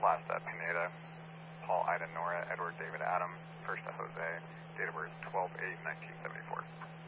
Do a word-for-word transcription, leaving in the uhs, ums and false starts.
last at Pineda, Paul, Ida, Nora, Edward, David, Adam, first to Jose, date of birth twelve eight nineteen seventy-four.